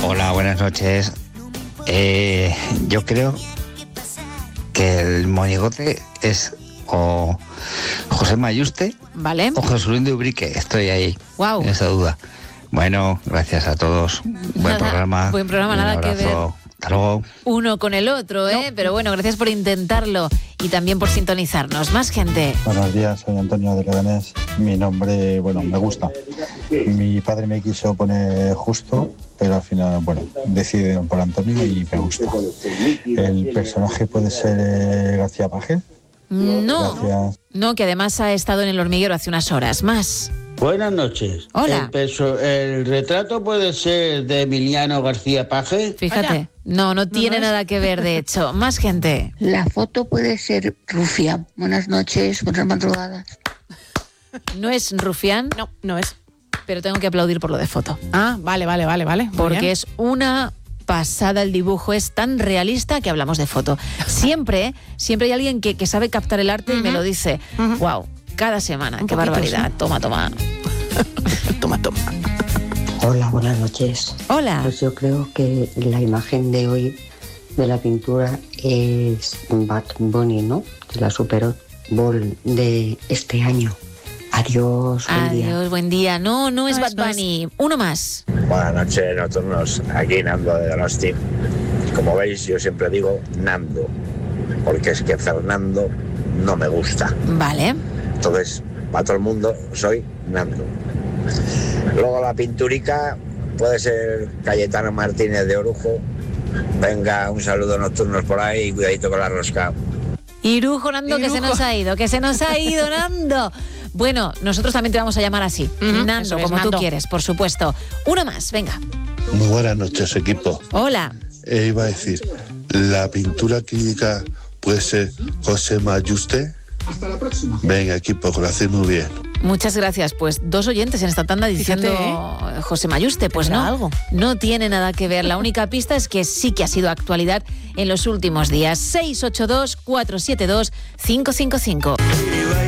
Hola, buenas noches. Yo creo que el monigote es o José Mayuste, ¿vale?, o Jesulín de Ubrique. Estoy ahí, wow, en esa duda. Bueno, gracias a todos. Buen programa. Buen programa, nada que ver Hasta luego. uno con el otro, ¿eh? No. Pero bueno, gracias por intentarlo y también por sintonizarnos. Más gente. Buenos días, soy Antonio de Leganés. Mi nombre, me gusta. Mi padre me quiso poner Justo, pero al final, decidieron por Antonio y me gusta. ¿El personaje puede ser García Paje? No, Gracias. No, que además ha estado en El Hormiguero hace unas horas. Más. Buenas noches. Hola. ¿El retrato puede ser de Emiliano García Paje? Fíjate, no tiene nada que ver, de hecho. Más gente. La foto puede ser Rufián. Buenas noches, buenas madrugadas. ¿No es Rufián? No es. Pero tengo que aplaudir por lo de foto. Ah, vale. Porque es una pasada el dibujo, es tan realista que hablamos de foto. Siempre hay alguien que sabe captar el arte y me lo dice. Wow, cada semana, qué barbaridad. Toma. Toma. Hola, buenas noches. Hola. Pues yo creo que la imagen de hoy de la pintura es Bad Bunny, ¿no? De la Super Bowl de este año. Adiós, buen día. No es Bad Bunny. Uno más. Buenas noches, nocturnos. Aquí Nando de Donosti. Como veis, yo siempre digo Nando, porque es que Fernando no me gusta. Vale. Entonces, para todo el mundo, soy Nando. Luego la pinturica puede ser Cayetano Martínez de Orujo. Venga, un saludo nocturnos por ahí y cuidadito con la rosca. Irujo, Nando, que se nos ha ido, Nando. Bueno, nosotros también te vamos a llamar así. Nando, como Nando. tú quieres, por supuesto. Uno más, venga. Muy buenas noches, equipo. Hola. Iba a decir, la pintura clínica puede ser José Mayuste. Hasta la próxima. Venga, equipo, que lo hacéis muy bien. Muchas gracias. Pues 2 oyentes en esta tanda diciendo José Mayuste. Pues no tiene nada que ver. La única pista es que sí que ha sido actualidad en los últimos días. 682-472-555.